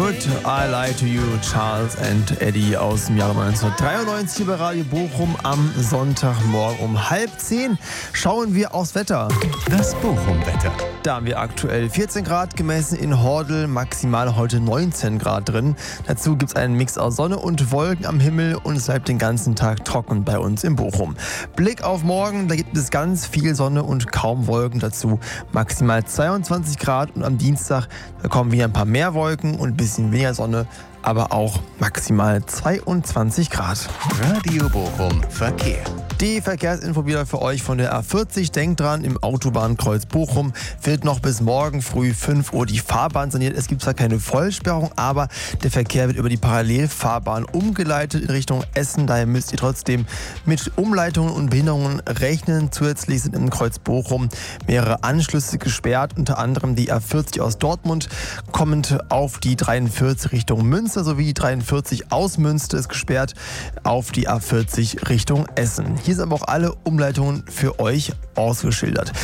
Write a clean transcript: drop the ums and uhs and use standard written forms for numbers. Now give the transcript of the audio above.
mit I Lie to You, Charles and Eddie aus dem Jahre 1993 hier bei Radio Bochum am Sonntagmorgen um 9:30 schauen wir aufs Wetter. Das Bochum-Wetter. Da haben wir aktuell 14 Grad gemessen in Hordel, maximal heute 19 Grad drin. Dazu gibt es einen Mix aus Sonne und Wolken am Himmel und es bleibt den ganzen Tag trocken bei uns in Bochum. Blick auf morgen, da gibt es ganz viel Sonne und kaum Wolken dazu. Maximal 22 Grad und am Dienstag da kommen wieder ein paar mehr Wolken und ein bisschen weniger Sonne, aber auch maximal 22 Grad. Radio Bochum Verkehr. Die Verkehrsinfo wieder für euch von der A40. Denkt dran, im Autobahnkreuz Bochum wird noch bis morgen früh 5 Uhr die Fahrbahn saniert. Es gibt zwar keine Vollsperrung, aber der Verkehr wird über die Parallelfahrbahn umgeleitet in Richtung Essen. Daher müsst ihr trotzdem mit Umleitungen und Behinderungen rechnen. Zusätzlich sind im Kreuz Bochum mehrere Anschlüsse gesperrt, unter anderem die A40 aus Dortmund kommend auf die 43 Richtung Münster sowie die 43 aus Münster ist gesperrt auf die A40 Richtung Essen. Hier sind aber auch alle Umleitungen für euch ausgeschildert.